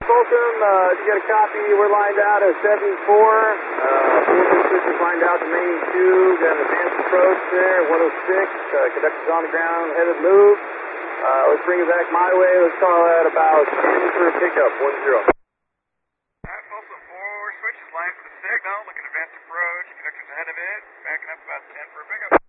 Fulton, did you get a copy? We're lined out at 74. Switches lined out to main 2. Got an advanced approach there at 106. Conductor's on the ground, headed move. Let's bring it back my way. Let's call that about 10 for a pickup, 10. Fulton 4, switches line for the signal. Looking advanced approach. Conductor's ahead of it. Backing up about 10 for a pickup.